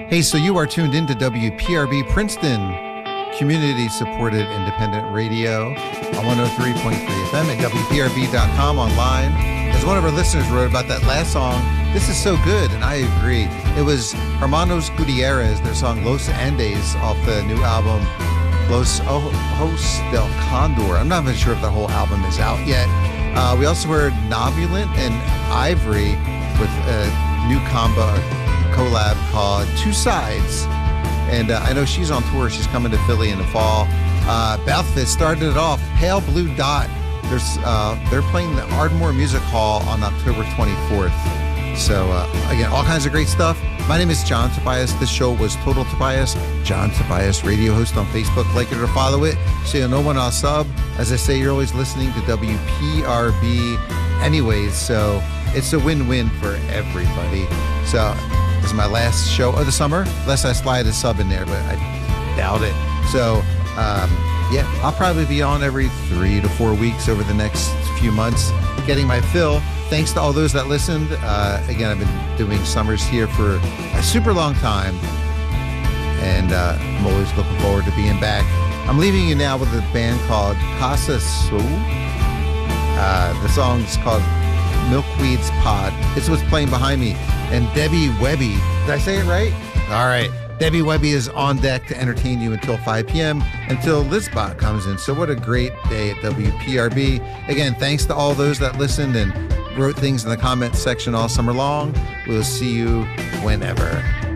Hey, so you are tuned into WPRB Princeton, community-supported independent radio on 103.3 FM at WPRB.com online. As one of our listeners wrote about that last song, this is so good, and I agree. It was Hermanos Gutierrez, their song Los Andes off the new album Los Ojos del Condor. I'm not even sure if the whole album is out yet. We also heard Nobulant and Ivory with a new collab called Two Sides. And I know she's on tour. She's coming to Philly in the fall. Belfast started it off. Pale Blue Dot. They're playing the Ardmore Music Hall on October 24th. So, again, all kinds of great stuff. My name is John Tobias. This show was Total Tobias. John Tobias, radio host on Facebook. Like it or follow it so you'll know when I'll sub. As I say, you're always listening to WPRB anyways, so it's a win-win for everybody. So this is my last show of the summer, unless I slide a sub in there, but I doubt it. So, yeah, I'll probably be on every 3 to 4 weeks over the next few months, getting my fill. Thanks to all those that listened. Again, I've been doing summers here for a super long time, and I'm always looking forward to being back. I'm leaving you now with a band called Casa Sul. The song's called Milkweed's Pod. It's what's playing behind me. And Debbie Webby, did I say it right? All right. Debbie Webby is on deck to entertain you until 5 p.m. until Lizbot comes in. So what a great day at WPRB. Again, thanks to all those that listened and wrote things in the comments section all summer long. We'll see you whenever.